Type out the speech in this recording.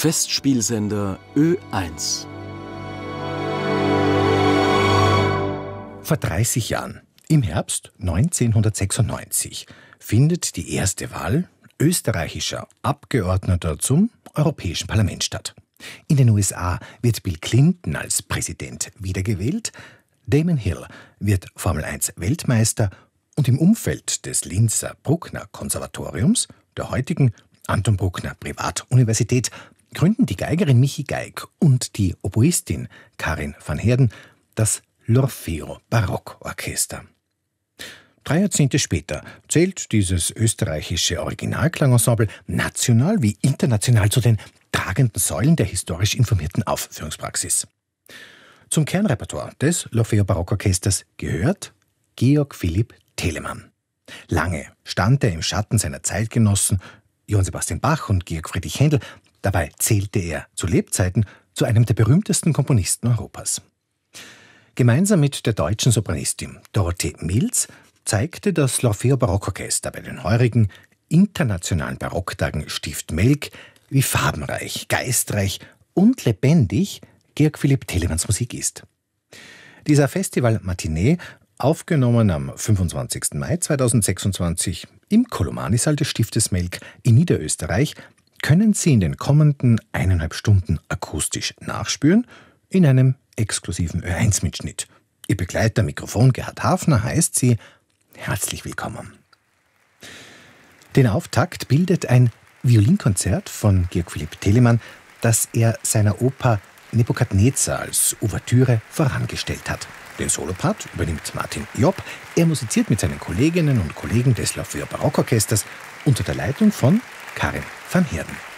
Festspielsender Ö1. Vor 30 Jahren, im Herbst 1996, findet die erste Wahl österreichischer Abgeordneter zum Europäischen Parlament statt. In den USA wird Bill Clinton als Präsident wiedergewählt, Damon Hill wird Formel-1-Weltmeister und im Umfeld des Linzer Bruckner Konservatoriums, der heutigen Anton Bruckner Privatuniversität, gründen die Geigerin Michi Geig und die Oboistin Karin van Heerden das L'Orfeo Barockorchester. 3 Jahrzehnte später zählt dieses österreichische Originalklangensemble national wie international zu den tragenden Säulen der historisch informierten Aufführungspraxis. Zum Kernrepertoire des L'Orfeo Barockorchesters gehört Georg Philipp Telemann. Lange stand er im Schatten seiner Zeitgenossen Johann Sebastian Bach und Georg Friedrich Händel. Dabei zählte er zu Lebzeiten zu einem der berühmtesten Komponisten Europas. Gemeinsam mit der deutschen Sopranistin Dorothee Mills zeigte das L'Orfeo Barockorchester bei den heurigen internationalen Barocktagen Stift Melk, wie farbenreich, geistreich und lebendig Georg Philipp Telemanns Musik ist. Dieser Festival-Matinee, aufgenommen am 25. Mai 2026 im Kolomani-Saal des Stiftes Melk in Niederösterreich, können Sie in den kommenden 1,5 Stunden akustisch nachspüren in einem exklusiven Ö1-Mitschnitt. Ihr Begleiter Mikrofon Gerhard Hafner heißt Sie herzlich willkommen. Den Auftakt bildet ein Violinkonzert von Georg Philipp Telemann, das er seiner Oper Nebukadnezar als Ouvertüre vorangestellt hat. Den Solopart übernimmt Martin Job. Er musiziert mit seinen Kolleginnen und Kollegen des L'Orfeo Barockorchesters unter der Leitung von Karin van Heerden.